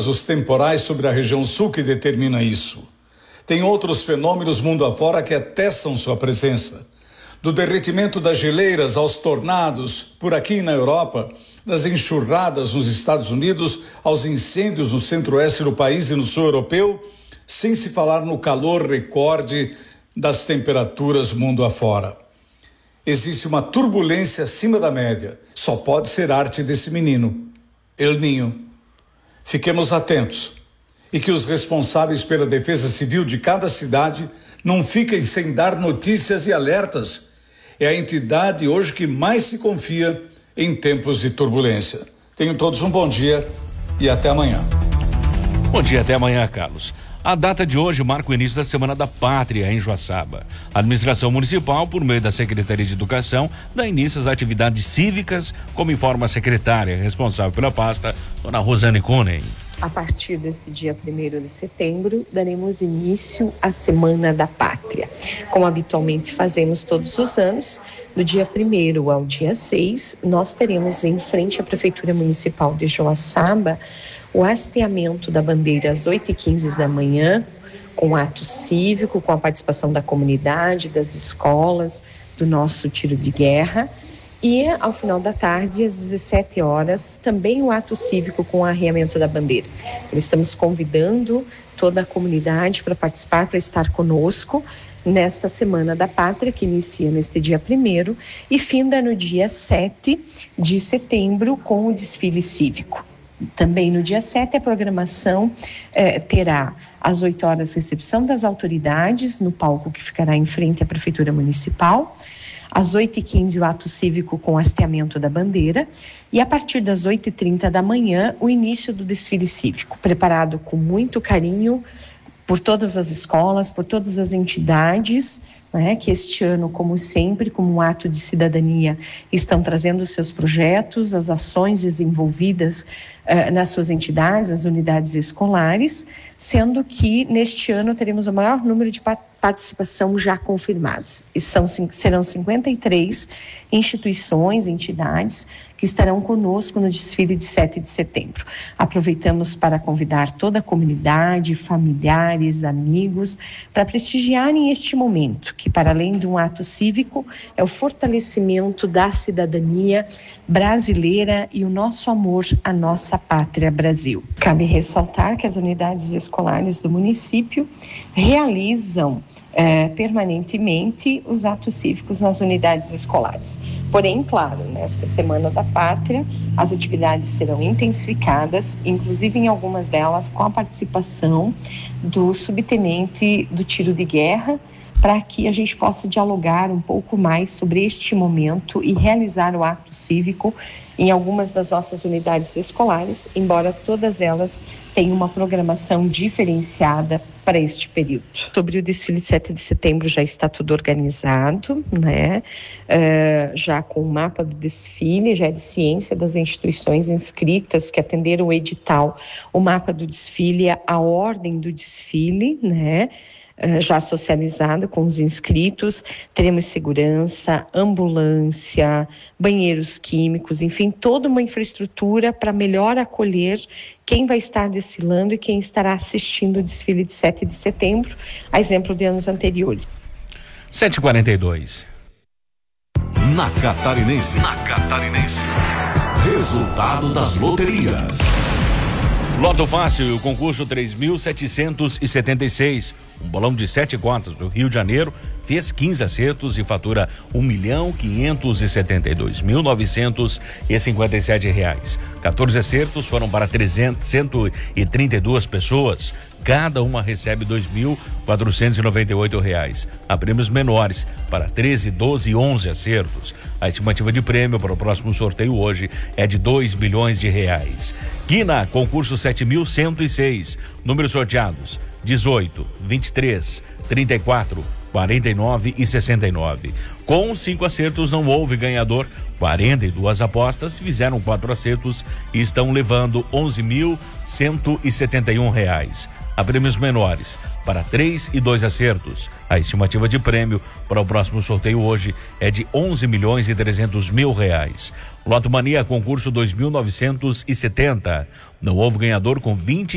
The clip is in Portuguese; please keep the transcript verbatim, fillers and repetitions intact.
apenas os temporais sobre a região sul que determina isso. Tem outros fenômenos mundo afora que atestam sua presença. Do derretimento das geleiras aos tornados por aqui na Europa, das enxurradas nos Estados Unidos aos incêndios no centro-oeste do país e no sul europeu, sem se falar no calor recorde das temperaturas mundo afora. Existe uma turbulência acima da média. Só pode ser arte desse menino, El Niño. Fiquemos atentos e que os responsáveis pela defesa civil de cada cidade não fiquem sem dar notícias e alertas. É a entidade hoje que mais se confia em tempos de turbulência. Tenham todos um bom dia e até amanhã. Bom dia, até amanhã, Carlos. A data de hoje marca o início da Semana da Pátria em Joaçaba. A administração municipal, por meio da Secretaria de Educação, dá início às atividades cívicas, como informa a secretária responsável pela pasta, dona Rosane Kunen. A partir desse dia primeiro de setembro, daremos início à Semana da Pátria. Como habitualmente fazemos todos os anos, do dia primeiro ao dia seis, nós teremos em frente à Prefeitura Municipal de Joaçaba o hasteamento da bandeira às oito e quinze da manhã, com ato cívico, com a participação da comunidade, das escolas, do nosso tiro de guerra. E, ao final da tarde, às dezessete horas, também o ato cívico com o arreamento da bandeira. Estamos convidando toda a comunidade para participar, para estar conosco nesta Semana da Pátria, que inicia neste dia primeiro e finda no dia sete de setembro com o desfile cívico. Também no dia sete, a programação eh, terá às oito horas recepção das autoridades no palco que ficará em frente à Prefeitura Municipal. Às oito e quinze, o ato cívico com hasteamento da bandeira. E a partir das oito e trinta da manhã, o início do desfile cívico, preparado com muito carinho por todas as escolas, por todas as entidades, né, que este ano, como sempre, como um ato de cidadania, estão trazendo os seus projetos, as ações desenvolvidas uh, nas suas entidades, nas unidades escolares, sendo que neste ano teremos o maior número de participação já confirmadas. E são, serão cinquenta e três instituições, entidades, que estarão conosco no desfile de sete de setembro. Aproveitamos para convidar toda a comunidade, familiares, amigos, para prestigiarem este momento, que para além de um ato cívico, é o fortalecimento da cidadania brasileira e o nosso amor à nossa pátria Brasil. Cabe ressaltar que as unidades escolares do município realizam É, permanentemente os atos cívicos nas unidades escolares. Porém, claro, nesta Semana da Pátria, as atividades serão intensificadas, inclusive em algumas delas com a participação do subtenente do tiro de guerra, para que a gente possa dialogar um pouco mais sobre este momento e realizar o ato cívico em algumas das nossas unidades escolares, embora todas elas tenham uma programação diferenciada para este período. Sobre o desfile de sete de setembro já está tudo organizado, né? Uh, já com o mapa do desfile, já é de ciência das instituições inscritas que atenderam o edital, o mapa do desfile, a ordem do desfile, né? Uh, já socializado com os inscritos, teremos segurança, ambulância, banheiros químicos, enfim, toda uma infraestrutura para melhor acolher quem vai estar desfilando e quem estará assistindo o desfile de sete de setembro, a exemplo de anos anteriores. sete e quarenta e dois. Na Catarinense. Na Catarinense. Resultado das loterias. Loto Fácil, o concurso três mil setecentos e setenta e seis. Um bolão de sete cotas do Rio de Janeiro fez quinze acertos e fatura um milhão quinhentos e setenta e dois mil novecentos e cinquenta e sete reais. quatorze acertos foram para trezentos, cento e trinta e duas pessoas. Cada uma recebe dois mil quatrocentos e noventa e oito reais. Há prêmios menores para treze, doze e onze acertos. A estimativa de prêmio para o próximo sorteio hoje é de dois milhões de reais. Quina, concurso sete mil cento e seis. Números sorteados: dezoito, vinte e três, trinta e quatro, quarenta e nove e sessenta e nove. Com cinco acertos não houve ganhador. quarenta e duas apostas fizeram quatro acertos e estão levando onze mil cento e setenta e um reais. Há prêmios menores para três e dois acertos. A estimativa de prêmio para o próximo sorteio hoje é de onze milhões e trezentos mil reais. Loto Mania, concurso dois mil novecentos e setenta. Não houve ganhador com vinte